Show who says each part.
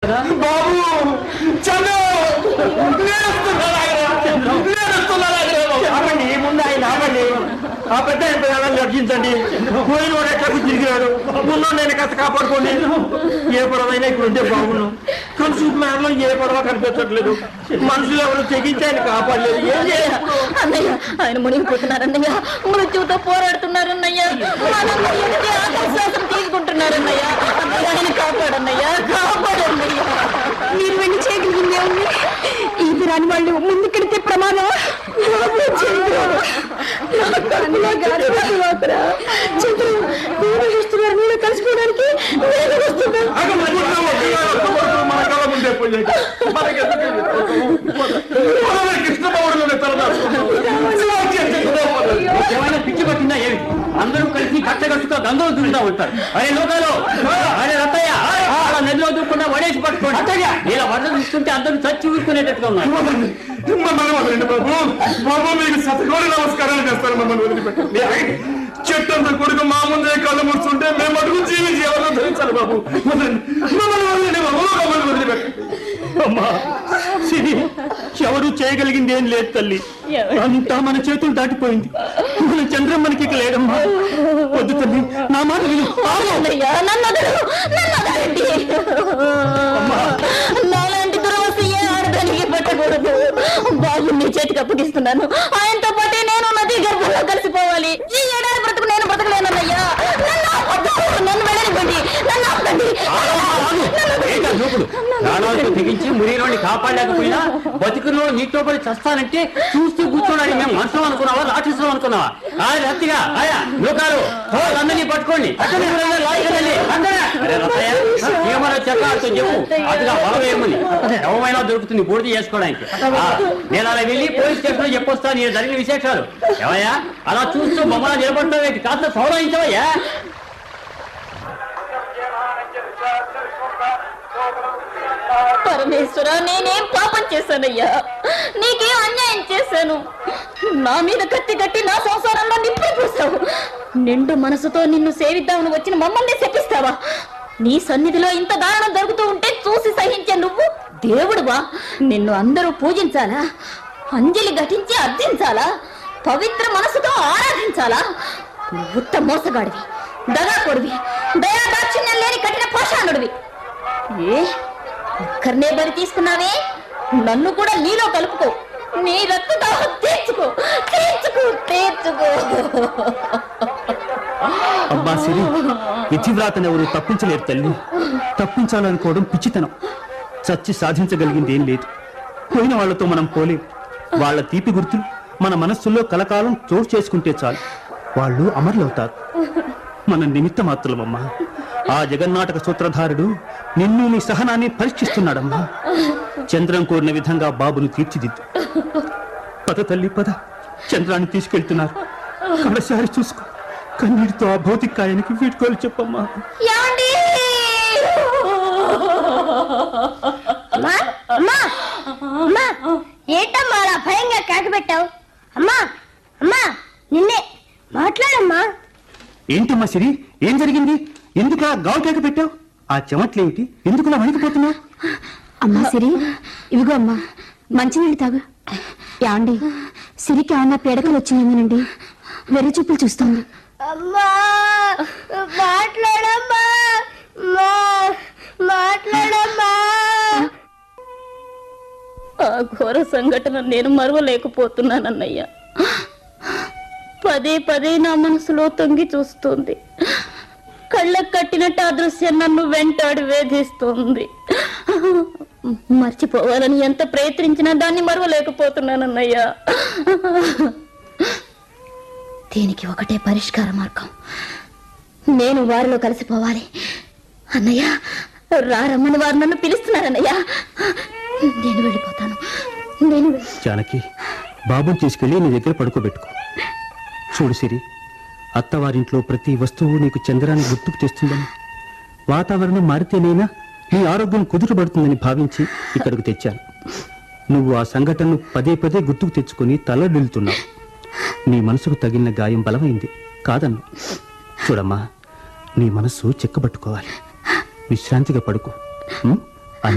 Speaker 1: బాబు ముందు ఆయన ఆపండి. ఆ పెద్ద ఆయన రక్షించండి. పోయిన వాడు ఎట్లా తిరిగినాడు. ముందు నేను కాస్త కాపాడుకోండి. ఏ పడవైనా ఇక్కడ ఉంటే బాగున్నాను. కానీ సూపర్లో ఏ పడవ కనిపించట్లేదు. మనుషులు ఎవరు తెగించి ఆయన కాపాడలేదు. ఏం చేయాలి
Speaker 2: అన్నయ్య? ఆయన మునిగిపోతున్నారన్నయ్య. మృత్యుతో పోరాడుతున్నారన్నయ్య. ఆకాశం తీసుకుంటున్నారన్నయ్య. ఆయన కాపాడన్నయ్య, కాపాడన్నయ్య. మీరు వెళ్ళి చేయగలిగిందే ఉంది. ఇది రాని వాళ్ళు ముందుకెడితే ప్రమాదం. చూస్తున్నారు నేను కలిసిపోవడానికి.
Speaker 3: ఏమైనా పిచ్చి పట్టిందా ఏమి? అందరూ కలిసి కట్టగట్టుగా గంగలో దూరుతా ఉంటారు. అరే లోకాలు, అరే రత్తయ్య, అలా నదిలో దూరకుండా వడేసి పట్టుకోండి. ఇలా వరద చూస్తుంటే అందరూ చచ్చి ఊరుకునేటట్టుగా ఉన్నారు.
Speaker 1: బాబు మీకు సతకోటి నమస్కారాలు చేస్తారు. మమ్మల్ని వదిలిపెట్టండి. చెట్టంత కొడుకు మా ముందే కళ్ళు ముడుతుంటే మేము అడుగు జీవించి ఎవరో ధరించాలి. బాబు మమ్మల్ని వదిలిపెట్టండి. అమ్మా సిరి, ఎవరు చేయగలిగింది ఏం లేదు తల్లి. అంతా మన చేతులు దాటిపోయింది. మన చంద్రం మనకి ఇక లేదమ్మా. వద్దు తల్లి, నా మాట విను.
Speaker 2: నాలాంటి దురవస్థ ఏ ఆడదానికి పెట్టకూడదు. బాబు నీ చేతికి అప్పగిస్తున్నాను. ఆయనతో పాటే నేను నది గర్భంలో కలిసిపోవాలి. ఈ ఏడాది బ్రతుకు నేను బ్రతకలేనయ్యా. నన్ను వెళ్ళనివ్వండి, నన్ను ఆపండి.
Speaker 3: ప్రాణాలతో తెగించి మురిలోని కాపాడలేకపోయినా బతుకులో నీటితో పడి చస్తానంటే చూస్తూ కూర్చోడానికి మేము మనుషులు అనుకున్నావా, రాక్షసులు అనుకున్నావా? రత్తిగా ఆయా లోకాలు అందరినీ పట్టుకోండి. ఏమైనా చక్రాలతో చెప్పు, అదిగా బలం ఏమని ఎవమైనా దొరుకుతుంది పూర్తి చేసుకోవడానికి. నేను అలా వెళ్ళి పోలీస్ స్టేషన్ లో చెప్పొస్తా నేను జరిగిన విశేషాలు. ఏమయ్యా అలా చూస్తూ మమ్మల్ని నిలబడతావేంటి? కాస్త సౌరవించవయ్యా.
Speaker 2: పరమేశ్వర, నేనేం పాపం చేశానయ్యా? నీకేం అన్యాయం చేశాను? నా మీద కత్తి కట్టి నా సంసారంలో నిప్పులు పూసావు. నిండు మనసుతో నిన్ను సేవిద్దామని వచ్చిన మమ్మల్ని శపిస్తావా? నీ సన్నిధిలో ఇంత దారుణం జరుగుతూ ఉంటే చూసి సహించే నువ్వు దేవుడువా? నిన్ను అందరూ పూజించాలా? అంజలి ఘటించి అర్థించాలా? పవిత్ర మనసుతో ఆరాధించాలా? ఉత్త మోసగాడివి, దగాకొడివి, దయా దాక్షిణ్యం లేని కఠిన పాషాణుడివి. ఏ ఒక్కరినే బలి తీసుకున్నావే? నన్ను కూడా నీలో కలుపుకో. నీ రక్తదాహం తీర్చుకో, తీర్చుకో, తీర్చుకో.
Speaker 4: అబ్బా సిరి, విధివ్రాతనెవరు తప్పించలేరు తల్లి. తప్పించాలనుకోవడం పిచ్చితనం. చచ్చి సాధించగలిగింది ఏం లేదు. పోయిన వాళ్లతో మనం పోలేం. వాళ్ల తీపి గుర్తులు మన మనస్సుల్లో కలకాలం చోటు చేసుకుంటే చాలు. వాళ్ళు అమరులవుతారు. మన నిమిత్త మాత్రమమ్మా. ఆ జగన్నాటక సూత్రధారుడు నిన్ను నీ సహనాన్ని పరీక్షిస్తున్నాడమ్మా. చంద్రం కోరిన విధంగా బాబును తీర్చిదిద్దు. పద తల్లి పద, చంద్రాన్ని తీసుకెళ్తున్నారు. కడసారి చూసుకో. కన్నీటితో ఆ భౌతికాయానికి వీడ్కోలు చెప్పమ్మా.
Speaker 2: ఏంటమ్మా అలా భయంగా కాకపెట్టావు? అమ్మా అమ్మా, నిన్నే. మాట్లాడమ్మా.
Speaker 4: ఏంటమ్మా సిరి, ఏం జరిగింది? ఎందుకు ఆ గావు కేక పెట్టావు? ఆ చెమట్లేమిటి? ఎందుకులా వణికిపోతున్నావు?
Speaker 5: అమ్మా సిరి, ఇవిగో అమ్మా మంచినీళ్ళు తాగు. యాండి, సిరికి ఏమన్నా పీడకలు వచ్చిందేమోనండి. వెర్రి చూపులు చూస్తుంది.
Speaker 2: అమ్మా మాట్లాడమ్మా, మాట్లాడమ్మా. ఆ ఘోర సంఘటన నేను మరవలేకపోతున్నానన్నయ్య. పదే పదే నా మనసులో తొంగి చూస్తుంది. కళ్ళకు కట్టినట్టు ఆ దృశ్యం నన్ను వెంటాడి వేధిస్తుంది. మర్చిపోవాలని ఎంత ప్రయత్నించినా దాన్ని మరవలేకపోతున్నానన్నయ్యా. దీనికి ఒకటే పరిష్కార మార్గం. నేను వారిలో కలిసిపోవాలి. అన్నయ్య, రారమ్మని వారు నన్ను పిలుస్తున్నారన్నయ్యా. నేను వెళ్ళిపోతాను.
Speaker 4: జానకి, బాబుని తీసుకెళ్లి నీ దగ్గర పడుకోబెట్టుకో. చూడు సిరి, అత్తవారింట్లో ప్రతి వస్తువు నీకు చంద్రాన్ని గుర్తుకు తెస్తుందని, వాతావరణం మారితేనైనా నీ ఆరోగ్యం కుదుటపడుతుందని భావించి ఇక్కడికి తెచ్చాను. నువ్వు ఆ సంఘటనను పదే పదే గుర్తుకు తెచ్చుకుని తలడిల్లుతున్నావు. నీ మనసుకు తగిలిన గాయం బలమైంది కాదన్ను. చూడమ్మా, నీ మనస్సు చెక్కబట్టుకోవాలి. విశ్రాంతిగా పడుకో.